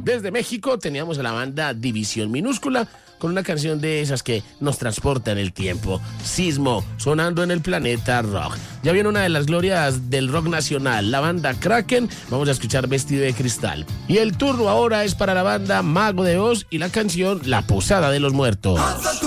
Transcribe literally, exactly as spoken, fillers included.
Desde México teníamos a la banda División Minúscula con una canción de esas que nos transporta en el tiempo. Sismo, sonando en el planeta rock. Ya viene una de las glorias del rock nacional, la banda Kraken. Vamos a escuchar Vestido de Cristal. Y el turno ahora es para la banda Mago de Oz y la canción La Posada de los Muertos.